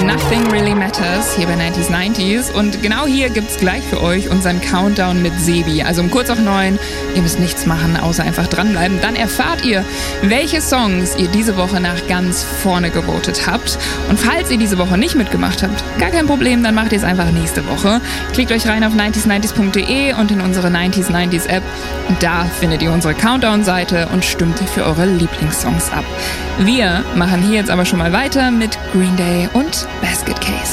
Nothing Really Matters hier bei 90s 90s. Und genau hier gibt's gleich für euch unseren Countdown mit Sebi. Also um kurz auf 9. Ihr müsst nichts machen, außer einfach dranbleiben. Dann erfahrt ihr, welche Songs ihr diese Woche nach ganz vorne gewotet habt. Und falls ihr diese Woche nicht mitgemacht habt, gar kein Problem, dann macht ihr es einfach nächste Woche. Klickt euch rein auf 90s90s.de und in unsere 90s 90s App. Und da findet ihr unsere Countdown-Seite und stimmt für eure Lieblingssongs ab. Wir machen hier jetzt aber schon mal weiter mit Green Day und Basket Case.